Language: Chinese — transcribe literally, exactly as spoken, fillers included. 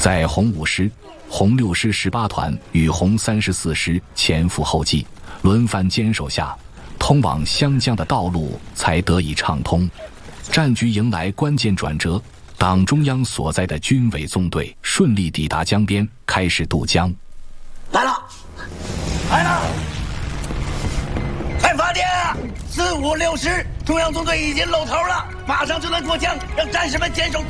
在红五师、红六师十八团与红三十四师前赴后继、轮番坚守下，通往湘江的道路才得以畅通。战局迎来关键转折，党中央所在的军委纵队顺利抵达江边，开始渡江。 来了，来了！快发电啊！四五六师中央纵队已经露头了，马上就能过江，让战士们坚守